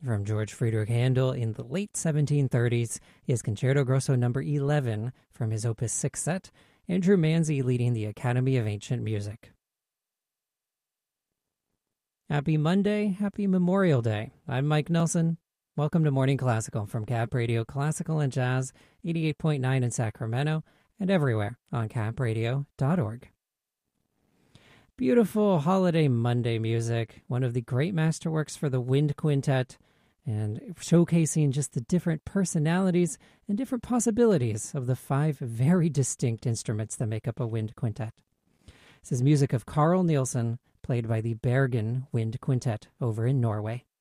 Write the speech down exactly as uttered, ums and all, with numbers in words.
From George Friedrich Handel in the late seventeen thirties is Concerto Grosso number eleven from his Opus six set, Andrew Manzi leading the Academy of Ancient Music. Happy Monday, happy Memorial Day. I'm Mike Nelson. Welcome to Morning Classical from Cap Radio Classical and Jazz, eighty-eight point nine in Sacramento, and everywhere on cap radio dot org. Beautiful holiday Monday music, one of the great masterworks for the Wind Quintet, and showcasing just the different personalities and different possibilities of the five very distinct instruments that make up a wind quintet. This is music of Carl Nielsen, played by the Bergen Wind Quintet over in Norway.